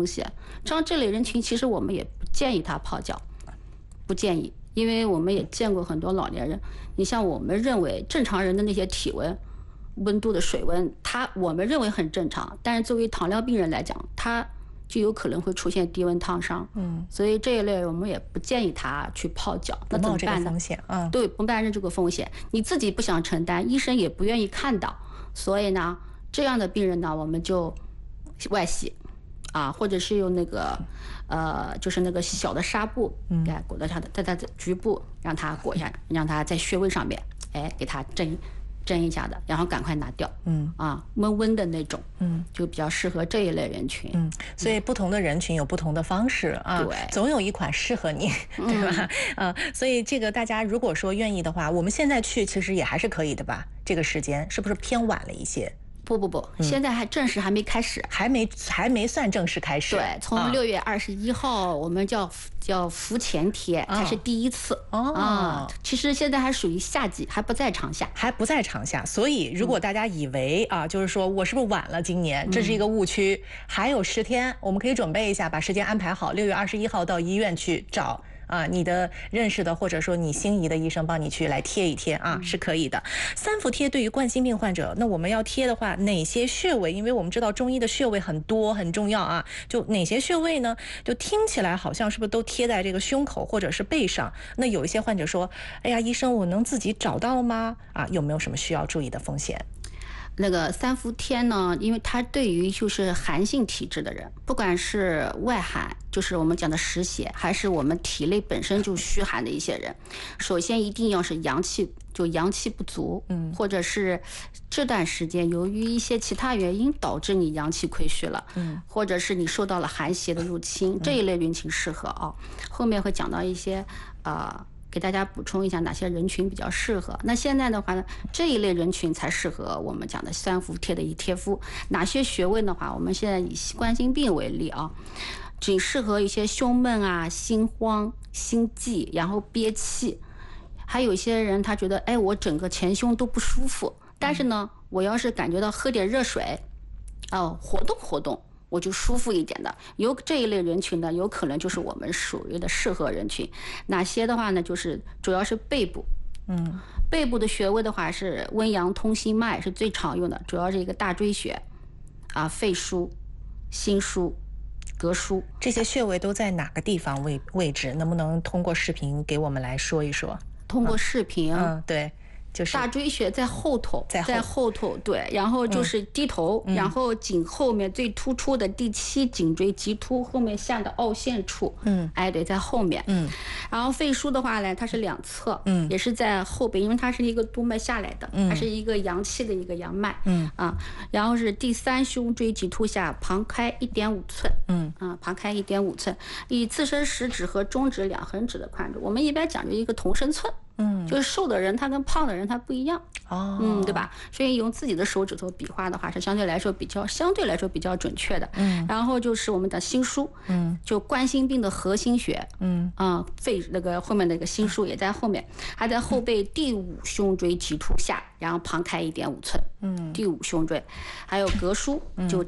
风险。像这类人群，其实我们也不建议他泡脚，不建议，因为我们也见过很多老年人。你像我们认为正常人的那些体温、温度的水温，我们认为很正常，但是作为糖尿病人来讲，他就有可能会出现低温烫伤。所以这一类我们也不建议他去泡脚。那怎么办呢？对，不担任这个风险，你自己不想承担，医生也不愿意看到，所以呢，这样的病人呢，我们就外洗。或者是用那个，就是那个小的纱布，裹在他的局部，让他裹一下，让他在穴位上面，给他针一下的，然后赶快拿掉，温温的那种，就比较适合这一类人群。 所以不同的人群有不同的方式啊， 对， 总有一款适合你，对吧？所以这个大家如果说愿意的话，我们现在去其实也还是可以的吧？这个时间是不是偏晚了一些？ 不，现在正式还没开始， 还没算正式开始。 对，从6月21号，我们叫伏前贴，才是第一次。其实现在还属于夏季，还不在长夏， 所以如果大家以为就是说我是不是晚了今年，这是一个误区。还有10天，我们可以准备一下，把时间安排好，6月21号到医院去找。你的认识的或者说你心仪的医生帮你去来贴一贴是可以的。3伏贴对于冠心病患者，那我们要贴的话，哪些穴位？因为我们知道中医的穴位很多很重要就哪些穴位呢？就听起来好像是不是都贴在这个胸口或者是背上？那有一些患者说，哎呀，医生，我能自己找到吗？有没有什么需要注意的风险？ 那个3伏贴呢，因为它对于就是寒性体质的人，不管是外寒，就是我们讲的湿邪，还是我们体内本身就虚寒的一些人，首先一定要是阳气不足，或者是这段时间由于一些其他原因导致你阳气亏虚了，或者是你受到了寒邪的入侵，这一类人群适合后面会讲到一些给大家补充一下哪些人群比较适合。那现在的话呢，这一类人群才适合我们讲的3伏贴的一贴敷。哪些穴位的话，我们现在以冠心病为例仅适合一些胸闷心慌、心悸，然后憋气。还有一些人他觉得，我整个前胸都不舒服，但是呢，我要是感觉到喝点热水，活动活动，我就舒服一点的。这一类人群呢，有可能就是我们属于的适合人群。哪些的话呢，就是主要是背部，背部的穴位的话是温阳通心脉是最常用的，主要是一个大椎穴肺腧、心腧、膈腧。 这些穴位都在哪个地方位置？能不能通过视频给我们来说一说？ 通过视频， 对。就是大椎穴在后头，对，然后就是低头，然后颈后面最突出的第7颈椎棘突后面下的凹陷处，对，在后面，然后肺腧的话呢，它是2侧，也是在后背，因为它是一个督脉下来的，它是一个阳气的一个阳脉，然后是第3胸椎棘突下旁开1.5寸，旁开1.5寸，以自身食指和中指2横指的宽度，我们一般讲究一个同身寸。就是瘦的人他跟胖的人他不一样对吧？所以用自己的手指头比划的话是相对来说比较准确的。然后就是我们的心腧，就冠心病的核心穴，肺那个后面那个心腧也在后面，还在后背第5胸椎棘突下，然后旁开1.5寸，第5胸椎，还有膈腧就